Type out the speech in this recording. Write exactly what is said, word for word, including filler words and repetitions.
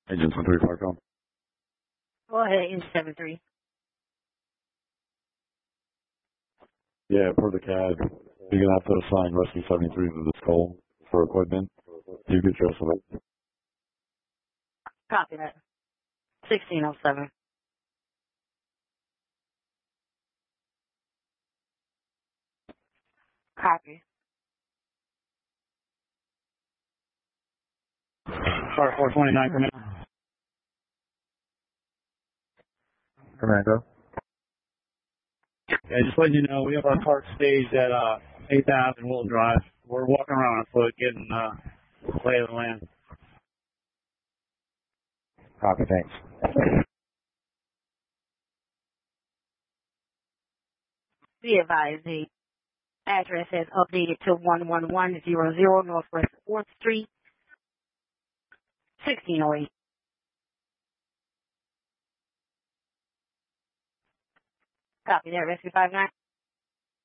Agent one three Park on. Go ahead, Agent seven three. Yeah, per the C A D, you're going to have to assign Rescue seventy-three to this call for equipment. You get your estimate. Copy that. sixteen oh seven. Copy. Car four twenty-nine, Command. Commando. Yeah, just letting you know, we have our cart staged at uh, eighth Avenue and Will Drive. We're walking around on foot, getting uh, lay of the land. Copy, thanks. Be advised, the address has updated to one one one zero zero Northwest fourth Street, sixteen oh eight. Copy that, Rescue five nine.